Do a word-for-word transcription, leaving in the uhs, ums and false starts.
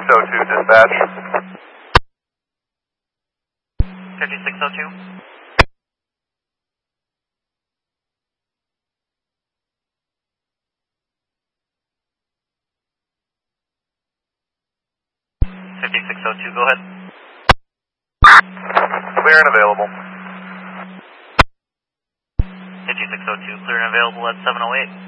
oh two, dispatch. fifty-six oh two. fifty-six oh two, go ahead. Clear and available. fifty-six oh two, clear and available at seven oh eight.